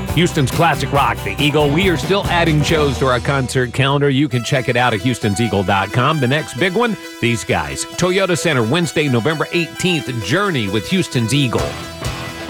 Houston's classic rock, the Eagle. We are still adding shows to our concert calendar. You can check it out at Houston'sEagle.com. The next big one, these guys. Toyota Center, Wednesday, November 18th, Journey with Houston's Eagle.